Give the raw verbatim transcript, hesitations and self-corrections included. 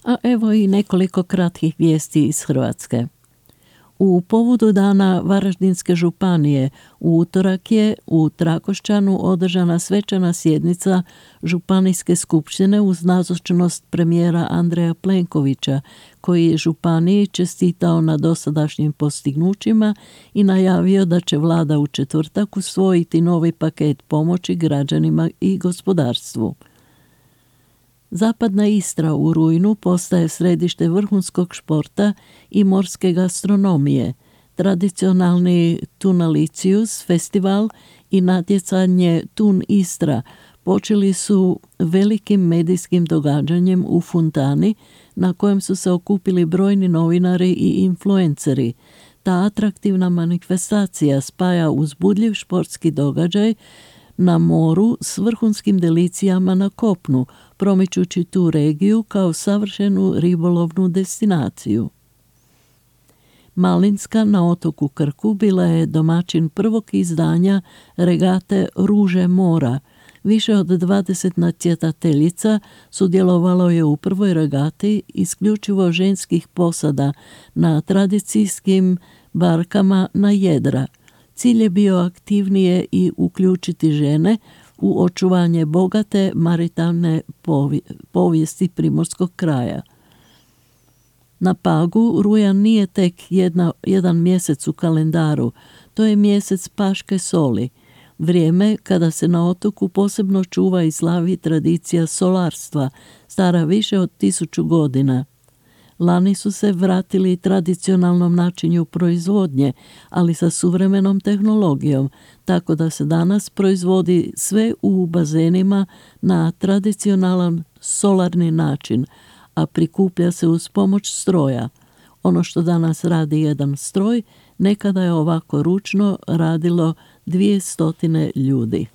A evo i nekoliko kratkih vijesti iz Hrvatske. U povodu dana Varaždinske županije u utorak je u Trakošćanu održana svečana sjednica Županijske skupštine uz nazočnost premijera Andreja Plenkovića, koji je županiji čestitao na dosadašnjim postignućima i najavio da će vlada u četvrtak usvojiti novi paket pomoći građanima i gospodarstvu. Zapadna Istra u rujnu postaje središte vrhunskog športa i morske gastronomije. Tradicionalni Tunalicius festival i natjecanje Tun Istra počeli su velikim medijskim događanjem u Funtani, na kojem su se okupili brojni novinari i influenceri. Ta atraktivna manifestacija spaja uzbudljiv športski događaj na moru s vrhunskim delicijama na kopnu, promičući tu regiju kao savršenu ribolovnu destinaciju. Malinska na otoku Krku bila je domaćin prvog izdanja regate Ruže mora. Više od dvadeset natjecateljica sudjelovalo je u prvoj regati isključivo ženskih posada na tradicijskim barkama na jedra. Cilj je bio aktivnije i uključiti žene u očuvanje bogate maritalne povijesti primorskog kraja. Na Pagu rujan nije tek jedna, jedan mjesec u kalendaru, to je mjesec paške soli, vrijeme kada se na otoku posebno čuva i slavi tradicija solarstva, stara više od tisuću godina. Lani su se vratili tradicionalnom načinu proizvodnje, ali sa suvremenom tehnologijom, tako da se danas proizvodi sve u bazenima na tradicionalan solarni način, a prikuplja se uz pomoć stroja. Ono što danas radi jedan stroj, nekada je ovako ručno radilo dvije stotine ljudi.